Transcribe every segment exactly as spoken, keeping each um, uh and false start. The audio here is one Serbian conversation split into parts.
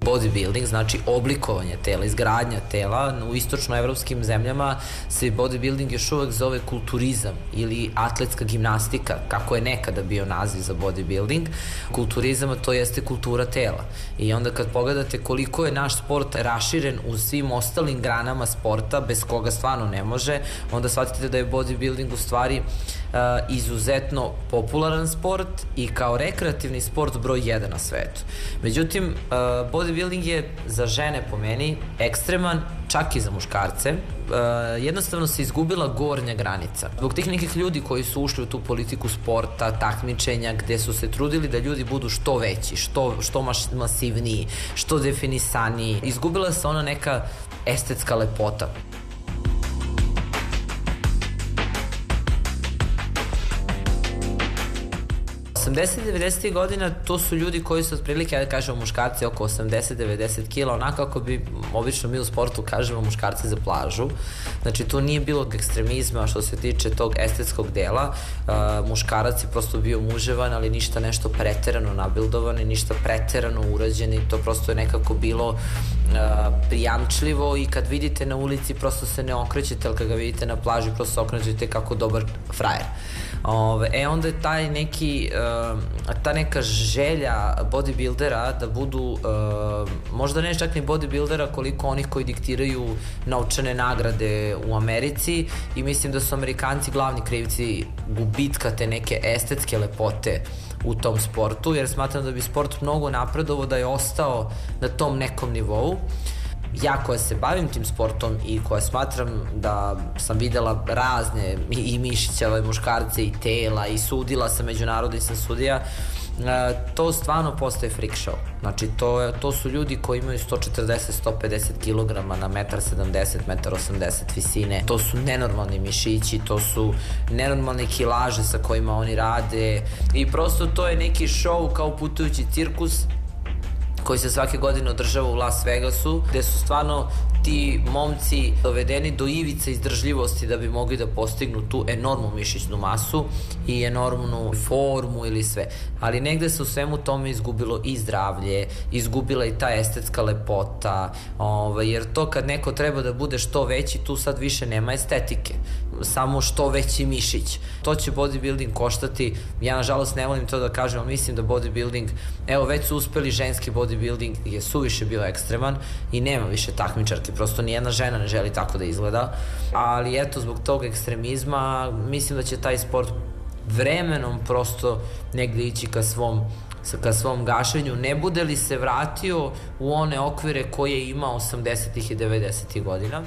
bodybuilding, znači oblikovanje tela, izgradnja tela. U istočnoevropskim zemljama se bodybuilding još uvek zove kulturizam ili atletska gimnastika, kako je nekada bio naziv za bodybuilding. Kulturizam, to jeste kultura tela. I onda kad pogledate koliko je naš sport raširen u svim ostalim granama sporta, bez koga stvarno ne može, onda shvatite da je bodybuilding u stvari uh, izuzetno popularan sport i kao rekreativni sport broj jedan na svetu. Međutim, uh, bodybuilding je za žene po meni ekstreman, čak i za muškarce. Uh, jednostavno se izgubila gornja granica. Zbog tih nekih ljudi koji su ušli u tu politiku sporta, takmičenja, gde su se trudili da ljudi budu što veći, što, što mas, masivniji, što definisaniji. Izgubila se ona neka estetska lepota. osamdeset devedeset godina to su ljudi koji su otprilike, da kažemo muškarci oko osamdeset do devedeset kila, onako kako bi obično mi u sportu kažemo muškarci za plažu. Znači tu nije bilo ekstremizma što se tiče tog estetskog dela. Uh, muškarac je prosto bio muževan, ali ništa nešto preterano nabildovan i ništa preterano urađeno i to prosto je nekako bilo uh, prijamčljivo i kad vidite na ulici prosto se ne okrećete, ali kad ga vidite na plaži prosto se okrećete kako dobar frajer. Ove, e onda je taj neki, uh, ta neka želja bodybuildera da budu, uh, možda ne čak ni bodybuildera koliko onih koji diktiraju novčane nagrade u Americi i mislim da su Amerikanci glavni krivci gubitka te neke estetske lepote u tom sportu, jer smatram da bi sport mnogo napredovao da je ostao na tom nekom nivou. Ja koja se bavim tim sportom i koja smatram da sam videla razne i mišićave muškarce i tela i sudila sam, međunarodni sam sudija, to stvarno postaje freak show. Znači to, to su ljudi koji imaju sto četrdeset do sto pedeset kilograma na jedan sedamdeset do jedan osamdeset visine. To su nenormalni mišići, to su nenormalne kilaže sa kojima oni rade i prosto to je neki show kao putujući cirkus koji se svake godine održava u Las Vegasu, gde su stvarno ti momci dovedeni do ivice izdržljivosti da bi mogli da postignu tu enormnu mišićnu masu i enormnu formu ili sve. Ali negde se u svemu tome izgubilo i zdravlje, izgubila i ta estetska lepota, ovaj, jer to kad neko treba da bude što veći, tu sad više nema estetike, samo što veći mišić. To će bodybuilding koštati, ja nažalost ne volim to da kažem, ali mislim da bodybuilding, evo već su uspeli, ženski bodybuilding je suviše bio ekstreman i nema više takmičarki, prosto nijedna žena ne želi tako da izgleda, ali eto zbog tog ekstremizma mislim da će taj sport vremenom prosto negde ići ka svom ka svom gašenju, ne bude li se vratio u one okvire koje je imao osamdesetih i devedesetih godina.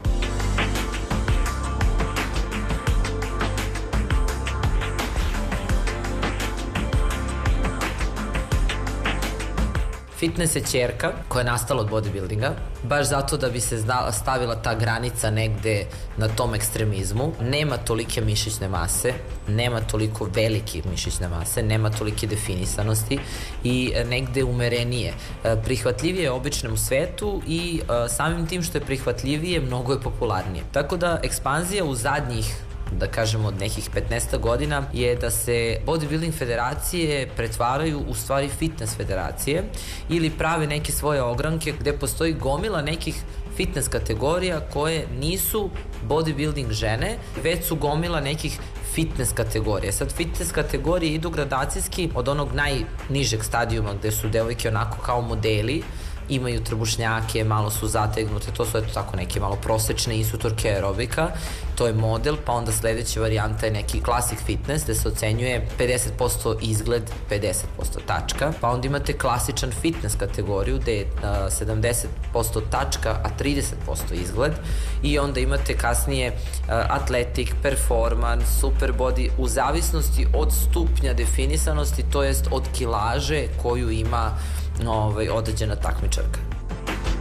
Fitness je ćerka koja je nastala od bodybuildinga, baš zato da bi se stavila ta granica negde na tom ekstremizmu. Nema tolike mišićne mase, nema toliko velike mišićne mase, nema tolike definisanosti i negde umerenije. Prihvatljivije je običnom svetu i samim tim što je prihvatljivije, mnogo je popularnije. Tako da ekspanzija u zadnjih, da kažemo od nekih petnaest godina, je da se bodybuilding federacije pretvaraju u stvari fitness federacije ili prave neke svoje ogranke gde postoji gomila nekih fitness kategorija koje nisu bodybuilding žene, već su gomila nekih fitness kategorije. Sad fitness kategorije idu gradacijski od onog najnižeg stadijuma gde su devojke onako kao modeli, imaju trbušnjake, malo su zategnute, to su eto tako neke malo prosečne instruktorke aerobika, to je model, pa onda sledeća varijanta je neki classic fitness gde se ocenjuje pedeset posto izgled, pedeset posto tačka, pa onda imate klasičan fitness kategoriju gde je uh, sedamdeset posto tačka, a trideset posto izgled i onda imate kasnije uh, athletic, performance, super body, u zavisnosti od stupnja definisanosti, to jest od kilaže koju ima ovaj, određena takmičarka.